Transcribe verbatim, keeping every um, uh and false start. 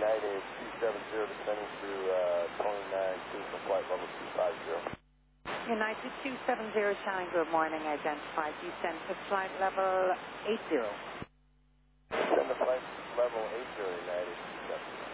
United two seven zero descending to uh, twenty-nine two for flight level two five zero. United two seven zero, Shine, good morning. Identified descent to flight level eight zero. Descend to flight level eight zero, United two seven zero.